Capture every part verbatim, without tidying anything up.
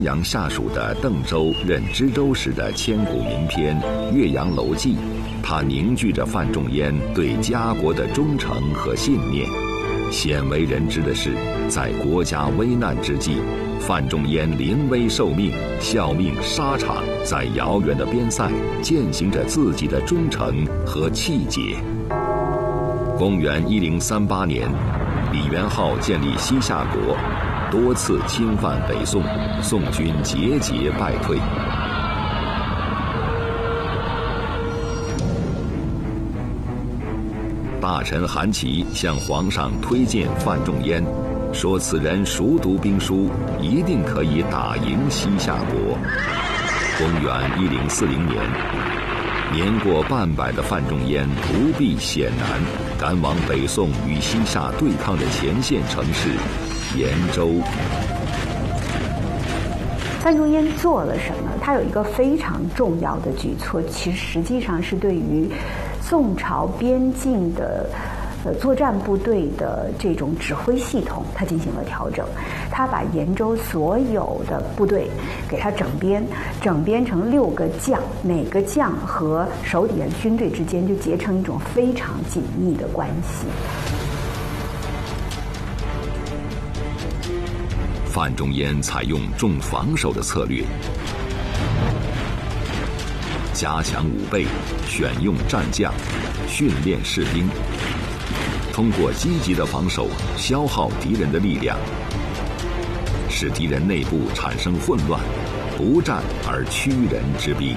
阳下属的邓州任知州时的千古名篇《岳阳楼记》，它凝聚着范仲淹对家国的忠诚和信念。鲜为人知的是，在国家危难之际，范仲淹临危受命，效命沙场，在遥远的边塞践行着自己的忠诚和气节。公元一零三八年，李元昊建立西夏国，多次侵犯北宋，宋军节节败退。大臣韩琦向皇上推荐范仲淹，说此人熟读兵书，一定可以打赢西夏国。公元一零四零年，年过半百的范仲淹不避险难，赶往北宋与西夏对抗的前线城市延州。 范仲淹做了什么？他有一个非常重要的举措，其实实际上是对于宋朝边境的呃作战部队的这种指挥系统，他进行了调整。他把延州所有的部队给他整编，整编成六个将，每个将和手底下军队之间就结成一种非常紧密的关系。 范仲淹采用重防守的策略，加强武备，选用战将，训练士兵，通过积极的防守消耗敌人的力量，使敌人内部产生混乱，不战而屈人之兵。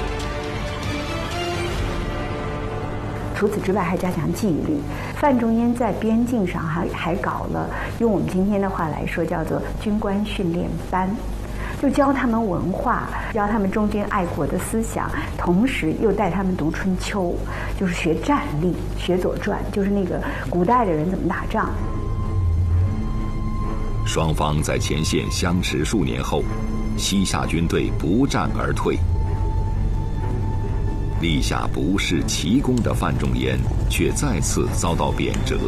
除此之外，还加强纪律。范仲淹在边境上还还搞了，用我们今天的话来说，叫做军官训练班，就教他们文化，教他们忠君爱国的思想，同时又带他们读春秋，就是学战力，学左传，就是那个古代的人怎么打仗。 双方在前线相持数年后，西夏军队不战而退。立下不世奇功的范仲淹却再次遭到贬谪。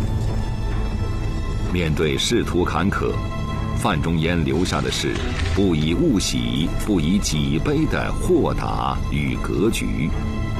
面对仕途坎坷，范仲淹留下的是不以物喜，不以己悲的豁达与格局。